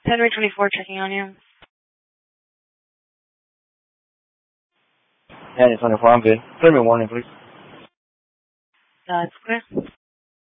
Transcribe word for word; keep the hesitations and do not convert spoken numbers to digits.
Henry twenty-four checking on you. Henry twenty-four, I'm good. Send me a warning, please. Uh, it's clear.